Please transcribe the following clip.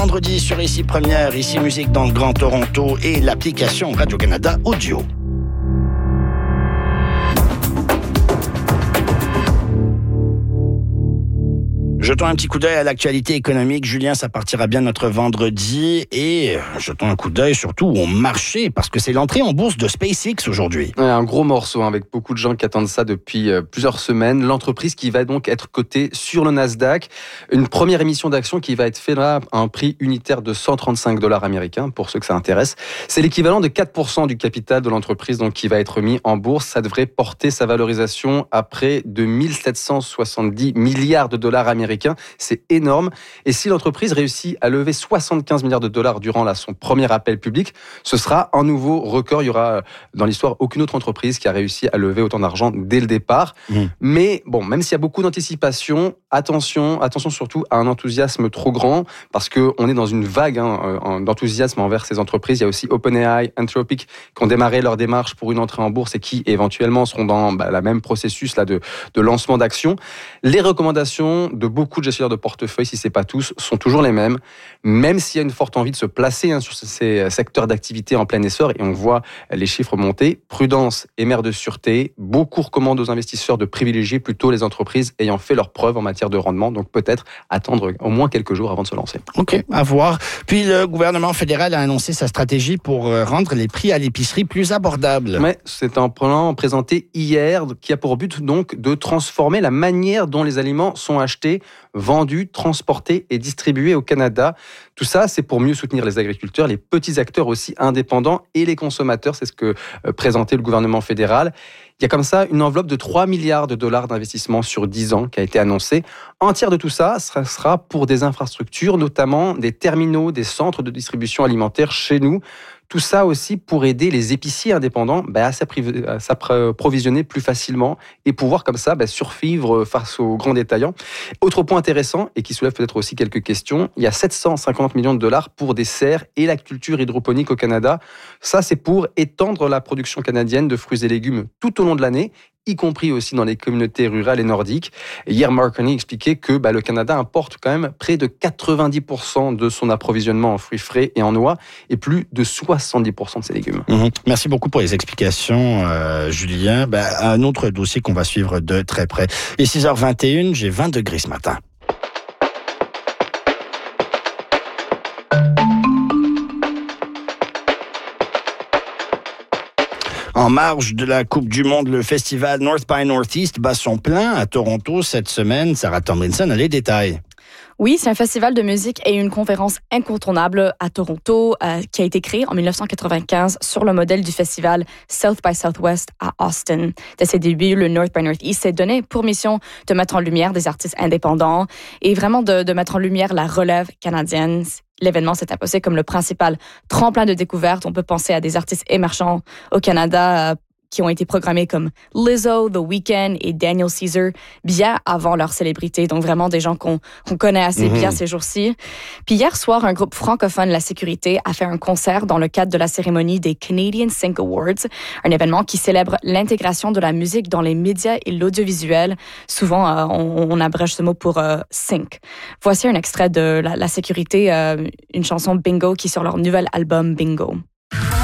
Vendredi sur Ici Première, Ici Musique dans le Grand Toronto et l'application Radio-Canada Audio. Jetons un petit coup d'œil à l'actualité économique. Julien, ça partira bien notre vendredi. Et jetons un coup d'œil surtout au marché, parce que c'est l'entrée en bourse de SpaceX aujourd'hui. Ouais, un gros morceau, avec beaucoup de gens qui attendent ça depuis plusieurs semaines. L'entreprise qui va donc être cotée sur le Nasdaq. Une première émission d'actions qui va être faite là à un prix unitaire de $135 américains, pour ceux que ça intéresse. C'est l'équivalent de 4% du capital de l'entreprise donc, qui va être mis en bourse. Ça devrait porter sa valorisation à près de 1770 milliards de dollars américains. C'est énorme. Et si l'entreprise réussit à lever 75 milliards de dollars durant son premier appel public, ce sera un nouveau record. Il y aura dans l'histoire aucune autre entreprise qui a réussi à lever autant d'argent dès le départ. Mais bon, même s'il y a beaucoup d'anticipation, attention surtout à un enthousiasme trop grand, parce qu'on est dans une vague d'enthousiasme envers ces entreprises. Il y a aussi OpenAI, Anthropic qui ont démarré leur démarche pour une entrée en bourse et qui éventuellement seront dans la même processus là, de lancement d'actions. Les recommandations de beaucoup de gestionnaires de portefeuille, si ce n'est pas tous, sont toujours les mêmes, même s'il y a une forte envie de se placer sur ces secteurs d'activité en plein essor, et on voit les chiffres monter. Prudence et mère de sûreté, beaucoup recommandent aux investisseurs de privilégier plutôt les entreprises ayant fait leurs preuves en matière de rendement, donc peut-être attendre au moins quelques jours avant de se lancer. OK, à voir. Puis le gouvernement fédéral a annoncé sa stratégie pour rendre les prix à l'épicerie plus abordables. Oui, c'est un plan présenté hier qui a pour but donc de transformer la manière dont les aliments sont achetés, vendus, transportés et distribués au Canada. Tout ça, c'est pour mieux soutenir les agriculteurs, les petits acteurs aussi indépendants et les consommateurs. C'est ce que présentait le gouvernement fédéral. Il y a comme ça une enveloppe de 3 milliards de dollars d'investissement sur 10 ans qui a été annoncée. Un tiers de tout ça, ce sera pour des infrastructures, notamment des terminaux, des centres de distribution alimentaire chez nous. Tout ça aussi pour aider les épiciers indépendants à s'approvisionner plus facilement et pouvoir comme ça survivre face aux grands détaillants. Autre point intéressant et qui soulève peut-être aussi quelques questions, il y a 750 millions de dollars pour des serres et la culture hydroponique au Canada. Ça, c'est pour étendre la production canadienne de fruits et légumes tout au long de l'année, y compris aussi dans les communautés rurales et nordiques. Et hier, Mark Carney expliquait que le Canada importe quand même près de 90% de son approvisionnement en fruits frais et en noix et plus de 70% de ses légumes. Merci beaucoup pour les explications, Julien. Un autre dossier qu'on va suivre de très près. Il est 6h21, j'ai 20 degrés ce matin. En marge de la Coupe du Monde, le festival North by Northeast bat son plein à Toronto cette semaine. Sarah Tomlinson a les détails. Oui, c'est un festival de musique et une conférence incontournable à Toronto qui a été créé en 1995 sur le modèle du festival South by Southwest à Austin. Dès ses débuts, le North by Northeast s'est donné pour mission de mettre en lumière des artistes indépendants et vraiment de mettre en lumière la relève canadienne. L'événement s'est imposé comme le principal tremplin de découverte. On peut penser à des artistes émergents au Canada qui ont été programmés comme Lizzo, The Weeknd et Daniel Caesar bien avant leur célébrité. Donc vraiment des gens qu'on connaît assez bien ces jours-ci. Puis hier soir, un groupe francophone, La Sécurité, a fait un concert dans le cadre de la cérémonie des Canadian Sync Awards, un événement qui célèbre l'intégration de la musique dans les médias et l'audiovisuel. Souvent, on abrège ce mot pour sync. Voici un extrait de La Sécurité, une chanson Bingo qui est sur leur nouvel album Bingo.